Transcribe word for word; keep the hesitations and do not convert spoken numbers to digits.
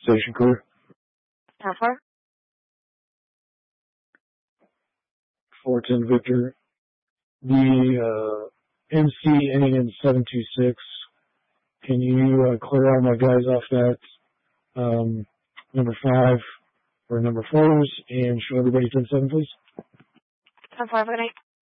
Station crew. How far? four ten Victor. The uh, M C ending in seven two six. Can you uh, clear all my guys off that um, number five or number fours and show everybody ten seven, please? ten five, good night.